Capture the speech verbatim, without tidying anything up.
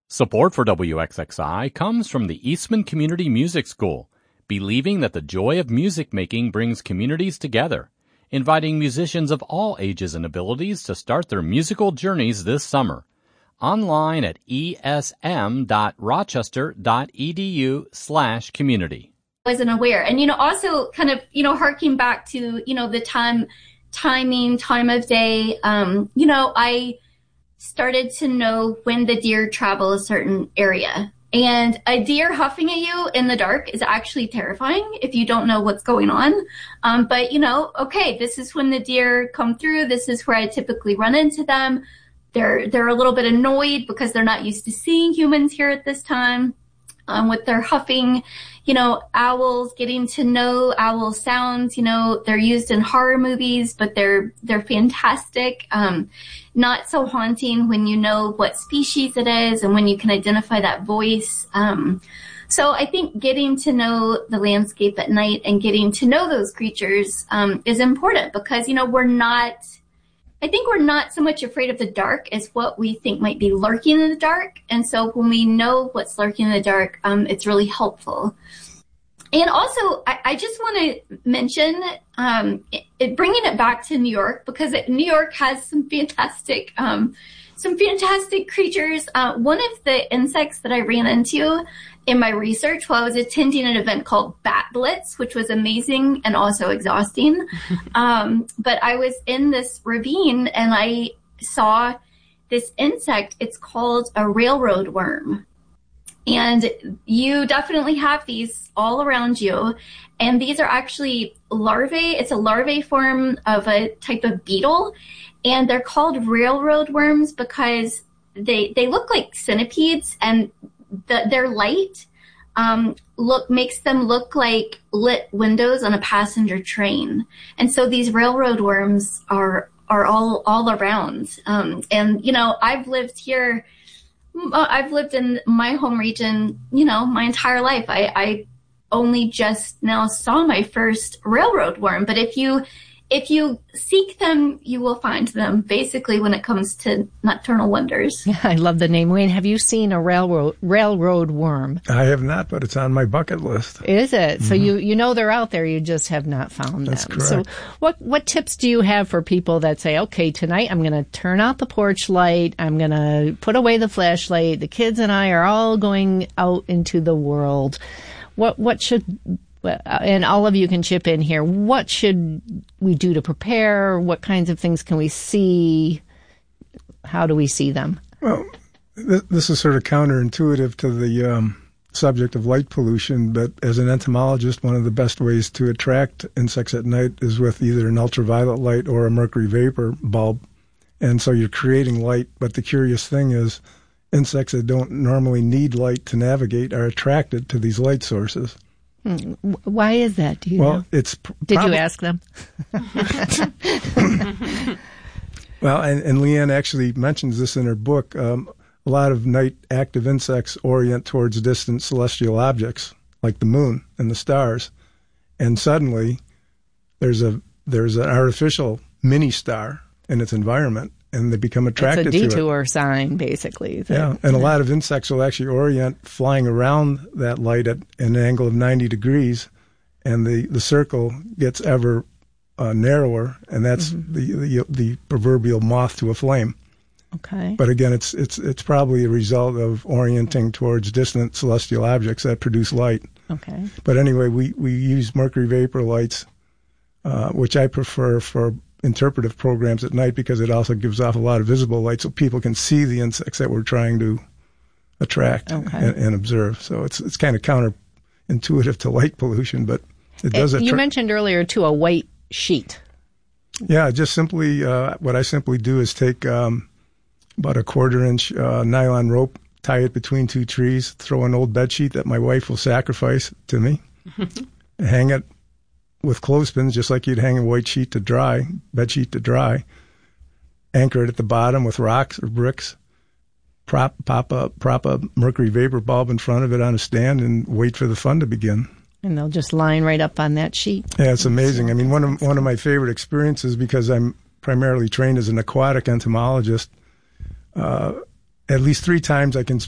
Support for W X X I comes from the Eastman Community Music School, believing that the joy of music making brings communities together, inviting musicians of all ages and abilities to start their musical journeys this summer. Online at esm.rochester.edu slash community. Wasn't aware. And, you know, also kind of, you know, harking back to, you know, the time, timing, time of day, um, you know, I started to know when the deer travel a certain area. And a deer huffing at you in the dark is actually terrifying if you don't know what's going on. Um, but, you know, okay, this is when the deer come through. This is where I typically run into them. They're, they're a little bit annoyed because they're not used to seeing humans here at this time. Um, with their huffing, you know, owls, getting to know owl sounds, you know, they're used in horror movies, but they're, they're fantastic. Um, not so haunting when you know what species it is and when you can identify that voice. Um, so I think getting to know the landscape at night and getting to know those creatures, um, is important because, you know, we're not, I think we're not so much afraid of the dark as what we think might be lurking in the dark. And so when we know what's lurking in the dark, um, it's really helpful. And also, I, I just want to mention, um, it, it, bringing it back to New York, because it, New York has some fantastic, um, some fantastic creatures. Uh, one of the insects that I ran into in my research while I was attending an event called Bat Blitz, which was amazing and also exhausting. um, but I was in this ravine and I saw this insect. It's called a railroad worm. And you definitely have these all around you. And these are actually larvae. It's a larvae form of a type of beetle. And they're called railroad worms because they, they look like centipedes, and the, their light um, look makes them look like lit windows on a passenger train. And so these railroad worms are are all all around. Um, and you know, I've lived here. I've lived in my home region, you know, my entire life. I, I only just now saw my first railroad worm. But if you If you seek them, you will find them, basically, when it comes to nocturnal wonders. Yeah, I love the name. Wayne, have you seen a railroad railroad worm? I have not, but it's on my bucket list. Is it? Mm-hmm. So you, you know they're out there, you just have not found That's them. correct. So what, what tips do you have for people that say, okay, tonight I'm going to turn out the porch light, I'm going to put away the flashlight, the kids and I are all going out into the world. What, what should... And all of you can chip in here. What should we do to prepare? What kinds of things can we see? How do we see them? Well, th- this is sort of counterintuitive to the um, subject of light pollution, but as an entomologist, one of the best ways to attract insects at night is with either an ultraviolet light or a mercury vapor bulb. And so you're creating light, but the curious thing is insects that don't normally need light to navigate are attracted to these light sources. Why is that? Do you well, know? it's pr- Did prob- you ask them? Well, and, and Leanne actually mentions this in her book. Um, a lot of night active insects orient towards distant celestial objects like the moon and the stars, and suddenly there's a there's an artificial mini star in its environment, and they become attracted to it. It's a detour sign, basically. Yeah, and a lot of insects will actually orient flying around that light at an angle of ninety degrees, and the, the circle gets ever uh, narrower, and that's mm-hmm. the, the the proverbial moth to a flame. Okay. But again, it's it's it's probably a result of orienting towards distant celestial objects that produce light. Okay. But anyway, we, we use mercury vapor lights, uh, which I prefer for interpretive programs at night because it also gives off a lot of visible light so people can see the insects that we're trying to attract okay. and, and observe. So it's it's kind of counterintuitive to light pollution, but it does it. Attra- you mentioned earlier, too, a white sheet. Yeah, just simply, uh, what I simply do is take um, about a quarter inch uh, nylon rope, tie it between two trees, throw an old bed sheet that my wife will sacrifice to me, hang it with clothespins, just like you'd hang a white sheet to dry, bed sheet to dry, anchor it at the bottom with rocks or bricks, prop, pop a, prop a mercury vapor bulb in front of it on a stand, and wait for the fun to begin. And they'll just line right up on that sheet. Yeah, it's amazing. I mean, one of one of my favorite experiences, because I'm primarily trained as an aquatic entomologist, uh, at least three times I can